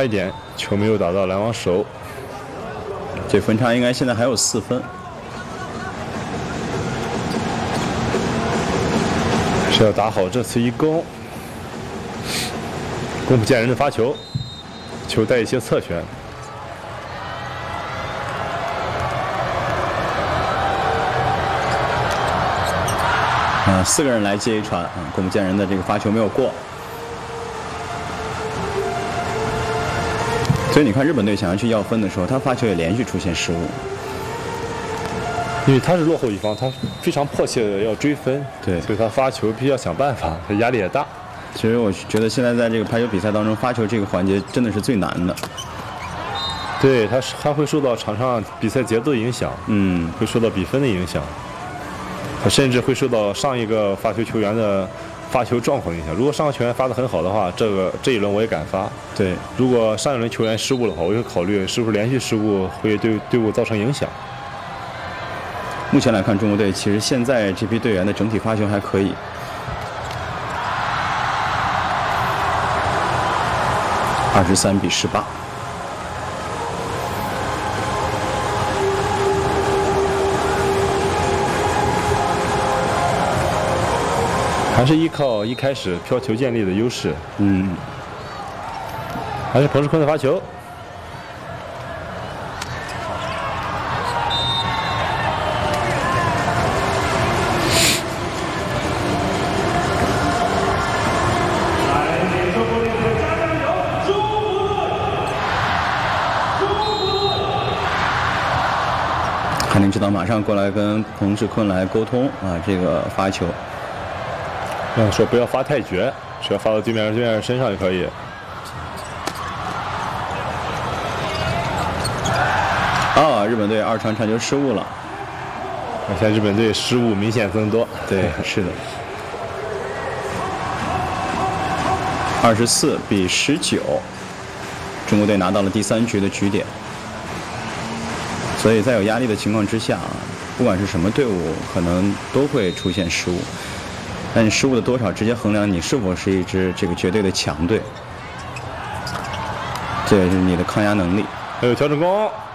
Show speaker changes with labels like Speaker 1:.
Speaker 1: 差一点，球没有打到篮网手。
Speaker 2: 这分差应该现在还有4分。
Speaker 1: 是要打好这次一攻。攻不见人的发球，球带一些侧旋。
Speaker 2: 4个人来接一传，攻不见人的这个发球没有过，所以你看日本队想要去要分的时候，他发球也连续出现失误，
Speaker 1: 因为他是落后一方，他非常迫切的要追分，
Speaker 2: 对，
Speaker 1: 所以他发球必须要想办法，他压力也大。
Speaker 2: 其实我觉得现在在这个排球比赛当中，发球这个环节真的是最难的。
Speaker 1: 对，他会受到场上比赛节奏影响，会受到比分的影响。 他甚至会受到上一个发球球员的发球状况影响。如果上个球员发得很好的话，这一轮我也敢发。
Speaker 2: 对，
Speaker 1: 如果上一轮球员失误的话，我会考虑是不是连续失误会对队伍造成影响。
Speaker 2: 目前来看，中国队其实现在这批队员的整体发球还可以。23比18。
Speaker 1: 还是依靠一开始飘球建立的优势。还是彭世坤的发球。
Speaker 2: 海宁指导马上过来跟彭世坤来沟通这个发球。
Speaker 1: 说不要发太绝，只要发到对面人身上就可以。
Speaker 2: 日本队2传传球失误了。
Speaker 1: 现在日本队失误明显增多。
Speaker 2: 对，是的。24比19，中国队拿到了第3局的局点。所以在有压力的情况之下不管是什么队伍，可能都会出现失误。 但你失误的多少，直接衡量你是否是一支这个绝对的强队，这也是你的抗压能力。
Speaker 1: 还有调整攻。